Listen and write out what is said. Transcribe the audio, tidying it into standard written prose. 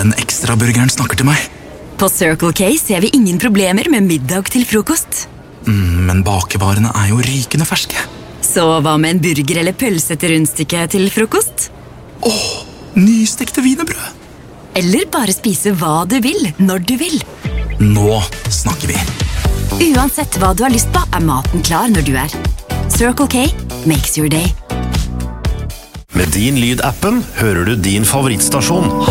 Den ekstra burgeren snakker til meg. På Circle K ser vi ingen problemer med middag til frokost. Men bakevarene jo rykende ferske. Så hva med en burger eller pølse til rundstykke til frokost? Nystekte wienerbrød. Eller bare spise hva du vil, når du vil. Nå snakker vi. Uansett hva du har lyst på, maten klar når du Circle K makes your day. Med Din Lyd-appen hører du din favorittstasjon